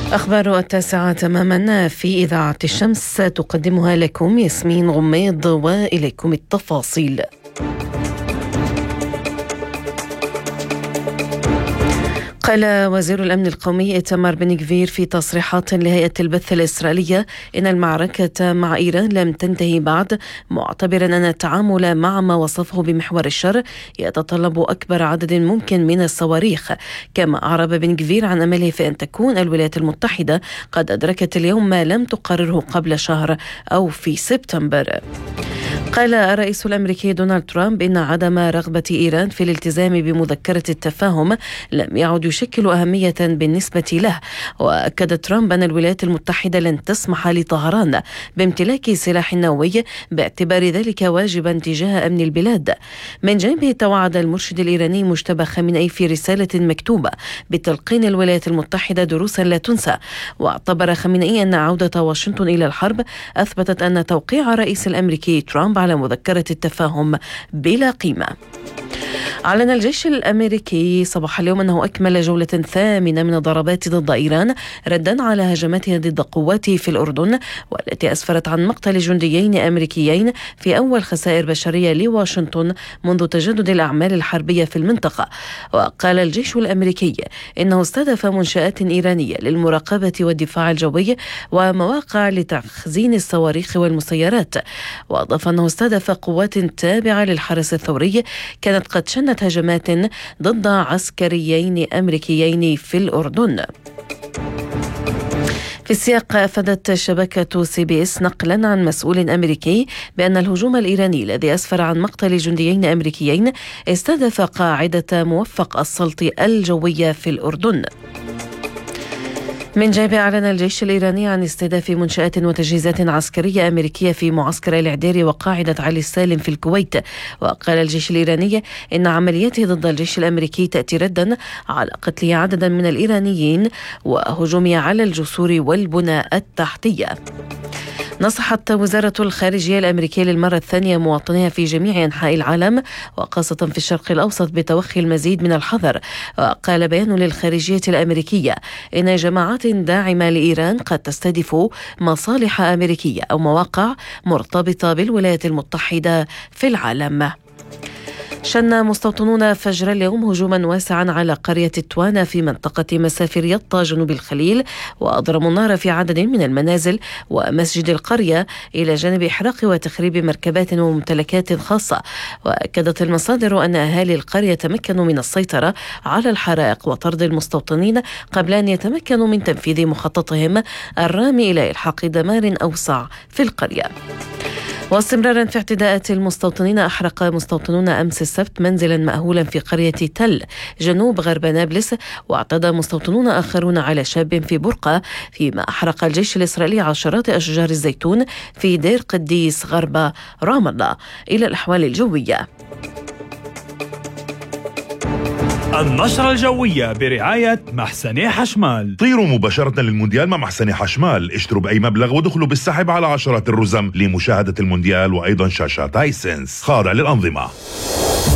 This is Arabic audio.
أخبار 9 تماما في إذاعة الشمس تقدمها لكم ياسمين غميض، وإليكم التفاصيل. قال وزير الأمن القومي إيتمار بن غفير في تصريحات لهيئة البث الإسرائيلية إن المعركة مع إيران لم تنتهي بعد، معتبرا أن التعامل مع ما وصفه بمحور الشر يتطلب أكبر عدد ممكن من الصواريخ. كما أعرب بن غفير عن أمله في أن تكون الولايات المتحدة قد أدركت اليوم ما لم تقرره قبل شهر أو في سبتمبر. قال الرئيس الأمريكي دونالد ترامب إن عدم رغبة إيران في الالتزام بمذكرة التفاهم لم يعد يشكل أهمية بالنسبة له. وأكد ترامب أن الولايات المتحدة لن تسمح لطهران بامتلاك سلاح نووي باعتبار ذلك واجبا تجاه أمن البلاد. من جانبه توعد المرشد الإيراني مجتبى خامنئي في رسالة مكتوبة بتلقين الولايات المتحدة دروسا لا تنسى. واعتبر خامنئي أن عودة واشنطن إلى الحرب أثبتت أن توقيع الرئيس الأمريكي ترامب على مذكرة التفاهم بلا قيمة. أعلن الجيش الأمريكي صباح اليوم أنه أكمل جولة ثامنة من الضربات ضد إيران ردا على هجماتها ضد قواته في الأردن، والتي أسفرت عن مقتل جنديين أمريكيين في أول خسائر بشرية لواشنطن منذ تجدد الأعمال الحربية في المنطقة. وقال الجيش الأمريكي إنه استهدف منشآت إيرانية للمراقبة والدفاع الجوي ومواقع لتخزين الصواريخ والمسيرات. وأضاف أنه استهدف قوات تابعة للحرس الثوري كانت قد شنت هجمات ضد عسكريين أمريكيين في الأردن. في السياق أفادت شبكة CBS نقلا عن مسؤول أمريكي بأن الهجوم الإيراني الذي أسفر عن مقتل جنديين أمريكيين استهدف قاعدة موفق السلط الجوية في الأردن. من جانبه أعلن الجيش الإيراني عن استهداف منشآت وتجهيزات عسكرية أمريكية في معسكر العدير وقاعدة علي السالم في الكويت. وقال الجيش الإيراني إن عملياته ضد الجيش الأمريكي تأتي ردا على قتل عددا من الإيرانيين وهجومه على الجسور والبنى التحتية. نصحت وزارة الخارجية الأمريكية للمرة الثانية مواطنيها في جميع أنحاء العالم وخاصة في الشرق الأوسط بتوخي المزيد من الحذر. وقال بيان للخارجية الأمريكية إن جماعات داعمة لإيران قد تستهدف مصالح أمريكية أو مواقع مرتبطة بالولايات المتحدة في العالم. شن مستوطنون فجر اليوم هجوما واسعا على قرية توانا في منطقة مسافر يطا جنوب الخليل، وأضرموا النار في عدد من المنازل ومسجد القرية إلى جانب إحراق وتخريب مركبات وممتلكات خاصة. وأكدت المصادر أن أهالي القرية تمكنوا من السيطرة على الحرائق وطرد المستوطنين قبل أن يتمكنوا من تنفيذ مخططهم الرامي إلى إلحاق دمار أوسع في القرية. واستمرارا في اعتداءات المستوطنين، أحرق مستوطنون أمس السبت منزلا مأهولا في قرية تل جنوب غرب نابلس، واعتدى مستوطنون آخرون على شاب في برقة، فيما أحرق الجيش الإسرائيلي عشرات أشجار الزيتون في دير قديس غرب رام الله. إلى الأحوال الجوية. النشرة الجوية برعاية محسني حشمال. طيروا مباشرة للمونديال مع محسني حشمال، اشتروا بأي مبلغ ودخلوا بالسحب على عشرات الرزم لمشاهدة المونديال وأيضا شاشات هايسنس خاضع للأنظمة.